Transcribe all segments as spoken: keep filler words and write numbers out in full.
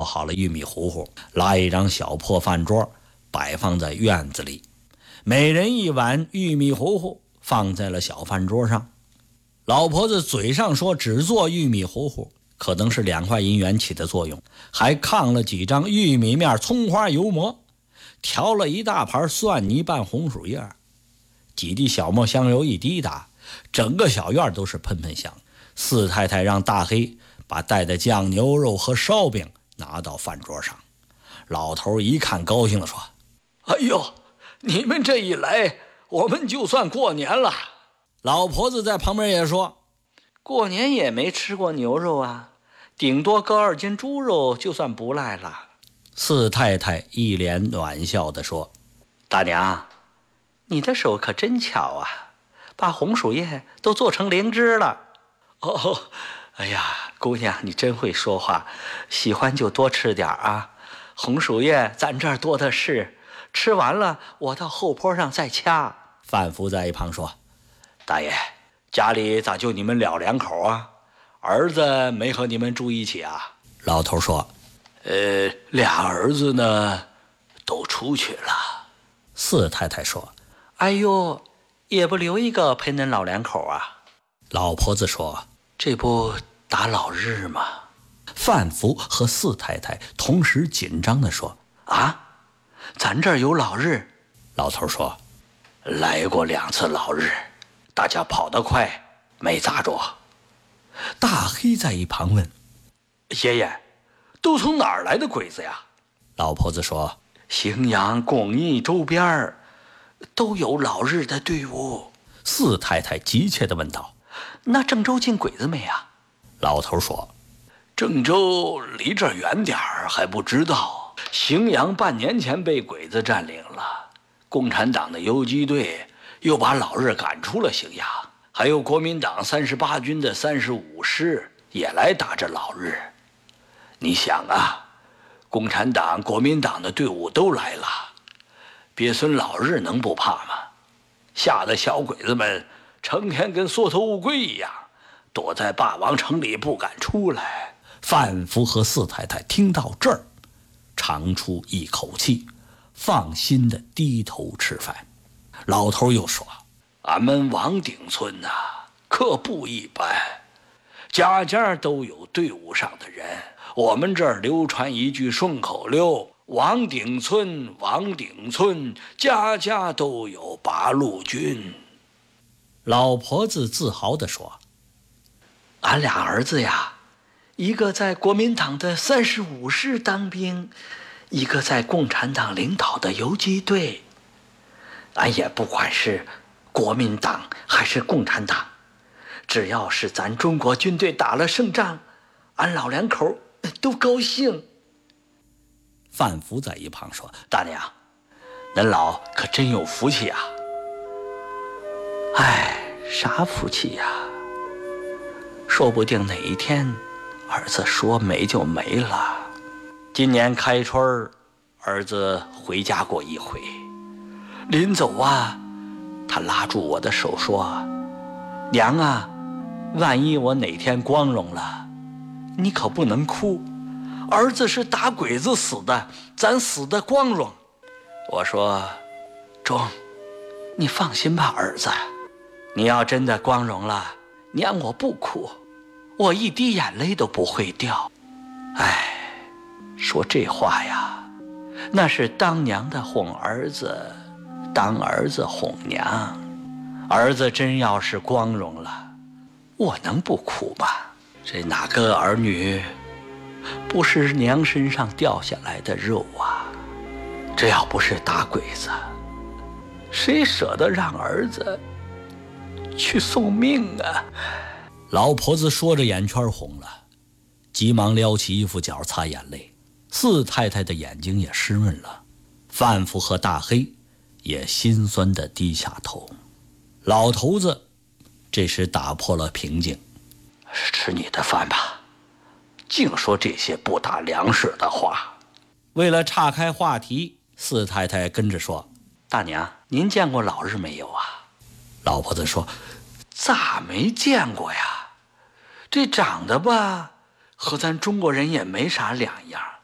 好了玉米糊糊，拉一张小破饭桌摆放在院子里，每人一碗玉米糊糊放在了小饭桌上。老婆子嘴上说只做玉米糊糊，可能是两块银元起的作用，还炕了几张玉米面葱花油馍，调了一大盘蒜泥拌红薯叶，几滴小磨香油一滴答，整个小院都是喷喷香。四太太让大黑把带的酱牛肉和烧饼拿到饭桌上。老头一看高兴地说：哎呦，你们这一来，我们就算过年了。老婆子在旁边也说：过年也没吃过牛肉啊，顶多割二斤猪肉就算不赖了。四太太一脸暖笑地说：大娘，你的手可真巧啊，把红薯叶都做成灵芝了。哦，哎呀，姑娘你真会说话，喜欢就多吃点啊，红薯叶咱这儿多的是，吃完了我到后坡上再掐。范福在一旁说：大爷，家里咋就你们了两口啊？儿子没和你们住一起啊？老头说：呃，俩儿子呢都出去了。四太太说：哎呦，也不留一个陪恁老两口啊？老婆子说：这不打老日吗？范福和四太太同时紧张地说：啊，咱这儿有老日？老头说：来过两次老日，大家跑得快，没砸着。大黑在一旁问：爷爷，都从哪儿来的鬼子呀？老婆子说：荥阳、巩义周边都有老日的队伍。四太太急切地问道：那郑州进鬼子没啊？老头说：郑州离这儿远点儿，还不知道。荥阳半年前被鬼子占领了，共产党的游击队又把老日赶出了荥阳，还有国民党三十八军的三十五师也来打着老日。你想啊，共产党、国民党的队伍都来了，鳖孙老日能不怕吗？吓得小鬼子们成天跟缩头乌龟一样，躲在霸王城里不敢出来。范福和四太太听到这儿，长出一口气，放心的低头吃饭。老头又说：俺们王顶村呐、啊，可不一般，家家都有队伍上的人。我们这儿流传一句顺口溜：王顶村，王顶村，家家都有八路军。老婆子自豪地说：俺俩儿子呀，一个在国民党的三十五师当兵，一个在共产党领导的游击队。俺也不管是国民党还是共产党，只要是咱中国军队打了胜仗，俺老两口都高兴。范福在一旁说：大娘，恁老可真有福气啊。哎，啥福气呀？说不定哪一天儿子说没就没了。今年开春儿子回家过一回，临走啊，他拉住我的手说：娘啊，万一我哪天光荣了，你可不能哭，儿子是打鬼子死的，咱死的光荣。我说：中，你放心吧，儿子，你要真的光荣了，娘我不哭，我一滴眼泪都不会掉。哎，说这话呀，那是当娘的哄儿子，当儿子哄娘。儿子真要是光荣了，我能不哭吗？这哪个儿女不是娘身上掉下来的肉啊？这要不是打鬼子，谁舍得让儿子去送命啊？老婆子说着眼圈红了，急忙撩起衣服角擦眼泪。四太太的眼睛也湿润了，范福和大黑也心酸地低下头。老头子这时打破了平静：吃你的饭吧，净说这些不打粮食的话。为了岔开话题，四太太跟着说：大娘，您见过老日没有啊？老婆子说：咋没见过呀？这长得吧和咱中国人也没啥两样，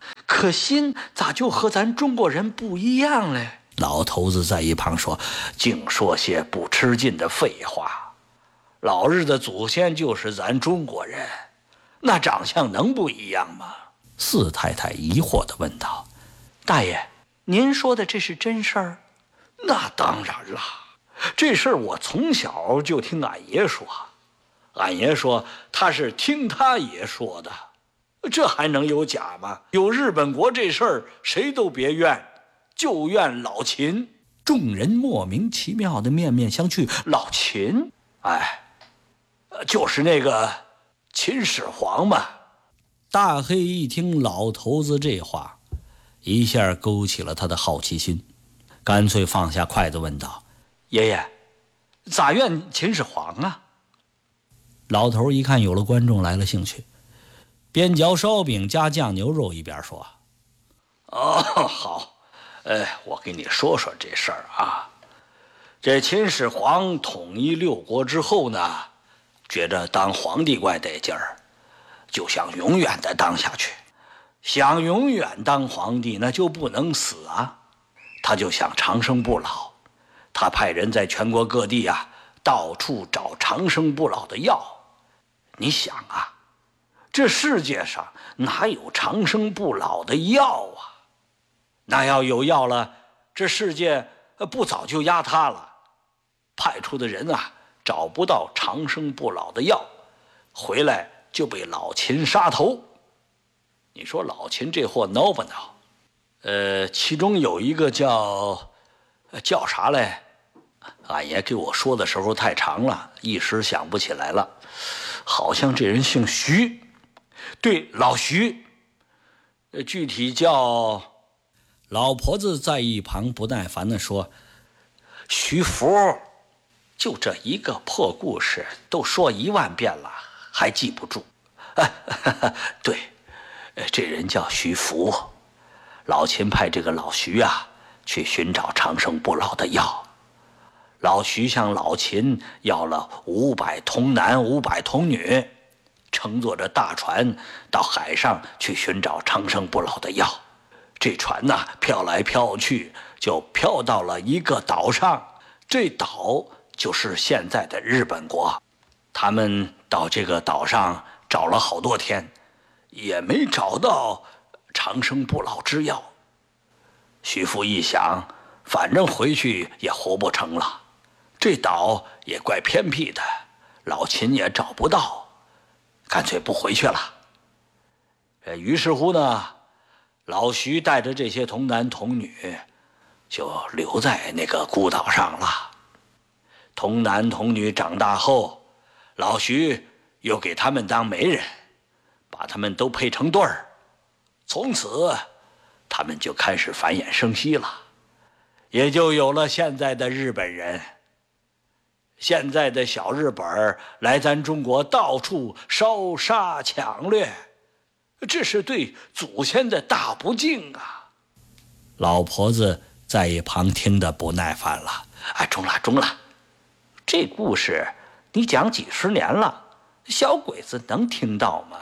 可心咋就和咱中国人不一样嘞？ 老头子在一旁说：“ 净说些不吃劲的废话。老日的祖先就是咱中国人，那长相能不一样吗？” 四太太疑惑地问道：“ 大爷，您说的这是真事儿？”“那当然了，这事儿我从小就听俺爷说。俺爷说他是听他爷说的，这还能有假吗？有日本国这事儿，谁都别怨，就怨老秦。” 众人莫名其妙的面面相觑。 老秦？哎，就是那个秦始皇嘛。 大黑一听老头子这话，一下勾起了他的好奇心，干脆放下筷子问道：“ 爷爷，咋怨秦始皇啊？” 老头一看有了观众来了兴趣，边嚼烧饼加酱牛肉一边说：“ 哦，好，呃，我给你说说这事儿啊。这秦始皇统一六国之后呢，觉着当皇帝怪得劲儿，就想永远的当下去。想永远当皇帝，那就不能死啊，他就想长生不老。他派人在全国各地啊，到处找长生不老的药。你想啊，这世界上哪有长生不老的药啊？那要有药了，这世界不早就压塌了。派出的人啊，找不到长生不老的药，回来就被老秦杀头。你说老秦这货孬不孬？呃，其中有一个叫叫啥嘞？俺爷给我说的时候太长了，一时想不起来了。好像这人姓徐，对，老徐。具体叫…… 老婆子在一旁不耐烦地说：“ 徐福。就这一个破故事，都说一万遍了，还记不住。啊”对，这人叫徐福。老秦派这个老徐啊，去寻找长生不老的药。老徐向老秦要了五百童男五百童女，乘坐着大船到海上去寻找长生不老的药。这船呐、啊，飘来飘去，就飘到了一个岛上。这岛就是现在的日本国。他们到这个岛上找了好多天，也没找到长生不老之药。徐福一想，反正回去也活不成了，这岛也怪偏僻的，老秦也找不到，干脆不回去了。于是乎呢，老徐带着这些童男童女就留在那个孤岛上了。童男童女长大后，老徐又给他们当媒人，把他们都配成对儿。从此他们就开始繁衍生息了，也就有了现在的日本人。现在的小日本来咱中国到处烧杀抢掠，这是对祖先的大不敬啊！ 老婆子在一旁听得不耐烦了：“ 哎，中了中了，这故事你讲几十年了，小鬼子能听到吗？”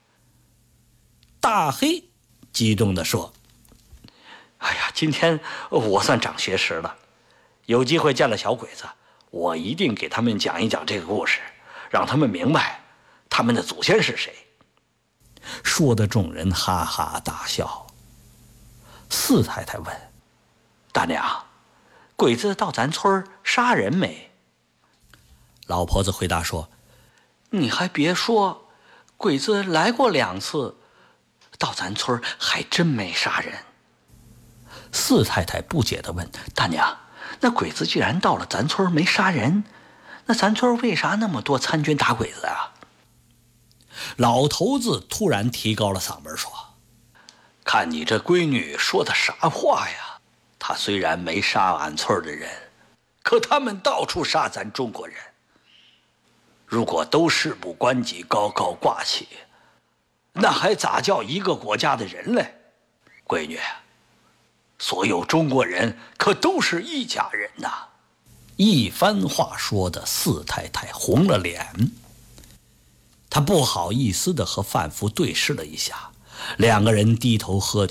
大黑激动地说：“ 哎呀，今天我算长学识了，有机会见了小鬼子，我一定给他们讲一讲这个故事，让他们明白他们的祖先是谁。” 说的众人哈哈大笑。四太太问：“ 大娘，鬼子到咱村杀人没？” 老婆子回答说：“ 你还别说，鬼子来过两次，到咱村还真没杀人。” 四太太不解地问：“ 大娘，那鬼子既然到了咱村没杀人，那咱村为啥那么多参军打鬼子啊？” 老头子突然提高了嗓门说：“ 看你这闺女说的啥话呀？她虽然没杀俺村的人，可他们到处杀咱中国人。如果都事不关己，高高挂起，那还咋叫一个国家的人嘞？闺女，所有中国人可都是一家人呐！” 一番话说的四太太红了脸。她不好意思地和范福对视了一下，两个人低头喝